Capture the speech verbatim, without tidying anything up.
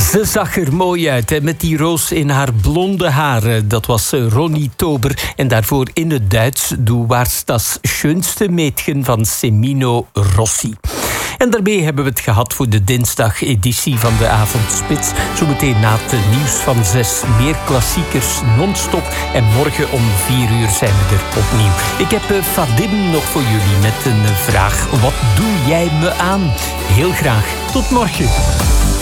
Ze zag er mooi uit, hè, met die roos in haar blonde haren. Dat was Ronnie Tober. En daarvoor in het Duits Du warst das schönste Mädchen van Semino Rossi. En daarmee hebben we het gehad voor de dinsdag-editie van de Avondspits. Zometeen na het nieuws van zes meer klassiekers non-stop. En morgen om vier uur zijn we er opnieuw. Ik heb uh, Vadim nog voor jullie met een uh, vraag. Wat doe jij me aan? Heel graag. Tot morgen.